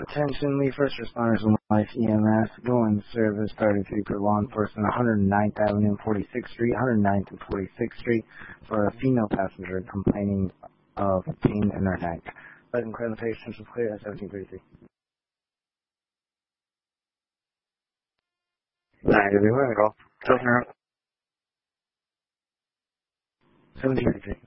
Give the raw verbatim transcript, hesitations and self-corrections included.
Attention, Lee First Responders and Life E M S, going service thirty-three for law enforcement, one hundred ninth Avenue and forty-sixth Street, one hundred ninth and forty-sixth Street, for a female passenger complaining of pain in her neck. Let them clear the patient was clear at seventeen thirty-three. nine everywhere, go. seventeen thirty-three.